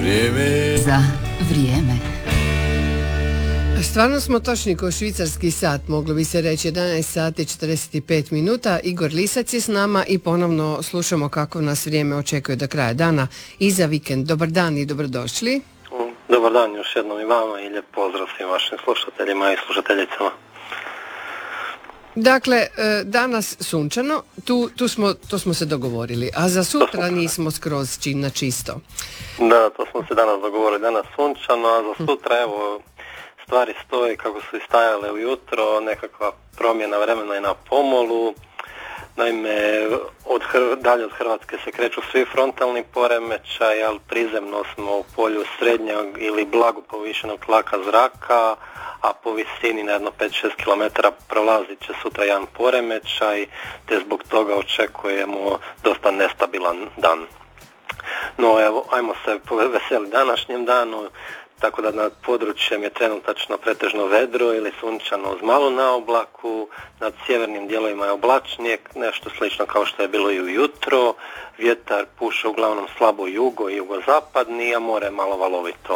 Vrijeme za vrijeme. Stvarno smo točni ko švicarski sat, moglo bi se reći 11 sati 45 minuta. Igor Lisac je s nama i ponovno slušamo kako nas vrijeme očekuje do kraja dana i za vikend. Dobar dan i dobrodošli. Dobar dan još jednom i vama i lijep pozdrav svim vašim slušateljima i slušateljicama. Dakle, danas sunčano, to smo se dogovorili, a za sutra nismo skroz na čisto. Da, to smo se danas dogovorili, danas sunčano, a za sutra evo stvari stoje kako su i stajale ujutro, nekakva promjena vremena i na pomolu. Naime, dalje od Hrvatske se kreću svi frontalni poremećaj, ali prizemno smo u polju srednjeg ili blago povišenog tlaka zraka, a po visini na jedno 5-6 km prolazit će sutra jedan poremećaj, te zbog toga očekujemo dosta nestabilan dan. No evo, ajmo se veseliti današnjem danu. Tako da nad područjem je trenutačno pretežno vedro ili sunčano uz malo na oblaku, nad sjevernim dijelovima je oblačnije, nešto slično kao što je bilo i ujutro, vjetar puše uglavnom slabo jugo i jugozapadni, a more je malo valovito.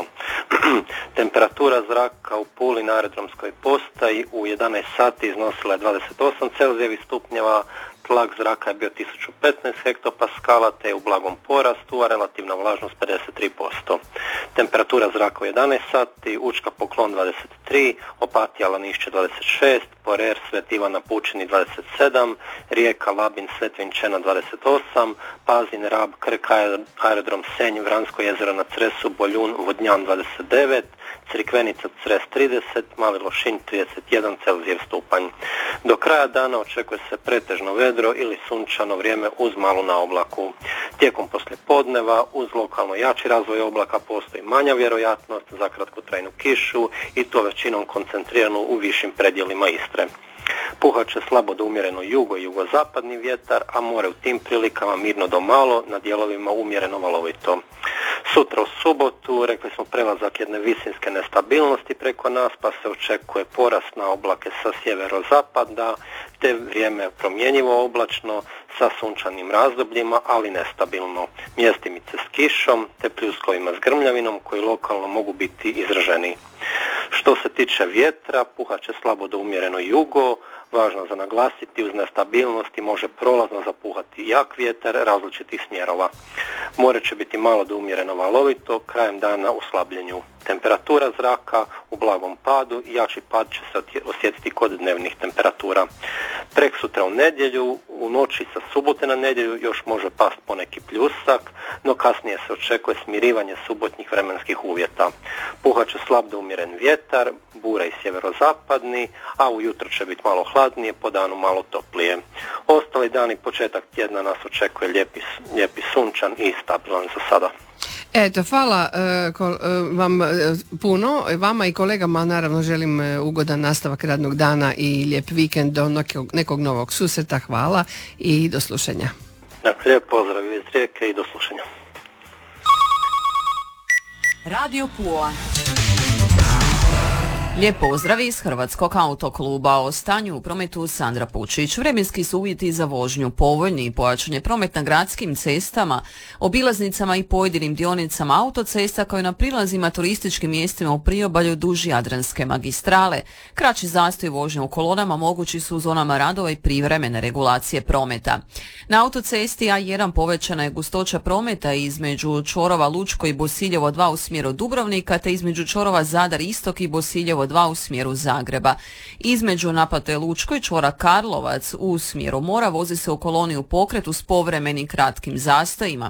Temperatura zraka u Puli na aerodromskoj postaji u 11 sati iznosila je 28 Celzijevih stupnjeva, tlak zraka je bio 1015 hektopaskala te je u blagom porastu, a relativna vlažnost 53%. Temperatura zraka u 11 sati, Učka Poklon 23, Opatija Lanišće 26, Porer Svet Ivana Pučini 27, Rijeka Labin Svetvinčena 28, Pazin Rab Krk aerodrom Senj Vransko jezero na Cresu Boljun Vodnjan 29, Crikvenica Cres 30, Mali Lošinj 31 Celzijev stupanj. Do kraja dana očekuje se pretežno vedro ili sunčano vrijeme uz malu na oblaku. Tijekom poslijepodneva uz lokalno jači razvoj oblaka postoji manja vjerojatnost za kratkotrajnu kišu i to većinom koncentriranu u višim predjelima Istre. Puhat će slabo do umjereno jugo i jugozapadni vjetar, a more u tim prilikama mirno do malo, na dijelovima umjereno valovito. Sutra u subotu, rekli smo, prelazak jedne visinske nestabilnosti preko nas, pa se očekuje porast na oblake sa sjeverozapada, te vrijeme promjenjivo oblačno sa sunčanim razdobljima, ali nestabilno. Mjestimice s kišom, te pljuskovima s grmljavinom koji lokalno mogu biti izraženiji. Što se tiče vjetra, puhat će slabo do umjereno jugo, važno za naglasiti, uz nestabilnosti može prolazno zapuhati jak vjetar različitih smjerova. More će biti malo do umjereno valovito, krajem dana u slabljenju. Temperatura zraka u blagom padu i jači pad će se osjetiti kod dnevnih temperatura. Preksutra u nedjelju, u noći sa subote na nedjelju još može past poneki pljusak, no kasnije se očekuje smirivanje subotnjih vremenskih uvjeta. Puhat će slab do umjeren vjetar, bura i sjeverozapadni, a ujutro će biti malo hladnije, po danu malo toplije. Ostali dani početak tjedna nas očekuje lijepi sunčan i stabilan za sada. Eto, hvala vam puno, vama i kolegama naravno želim ugodan nastavak radnog dana i lijep vikend do nekog novog susreta, hvala i do slušanja. Dakle, lijep pozdrav iz Rijeke i do slušanja. Radio Pula. Lijep pozdrav iz Hrvatskog autokluba. O stanju u prometu Sandra Pučić. Vremenski su uvjeti za vožnju povoljni i pojačan je promet na gradskim cestama, obilaznicama i pojedinim dionicama autocesta kao i na prilazima turističkim mjestima u priobalju duž Jadranske magistrale. Kraći zastoj vožnje u kolonama mogući su u zonama radova i privremene regulacije prometa. Na autocesti A1 povećana je gustoća prometa između čvorova Lučko i Bosiljevo 2 u smjeru Dubrovnika te između čvorova Zadar Istok i Bosiljevo 2 u smjeru Zagreba. Između naplate Lučko i čvora Karlovac u smjeru mora vozi se u koloni u pokretu s povremenim kratkim zastojima.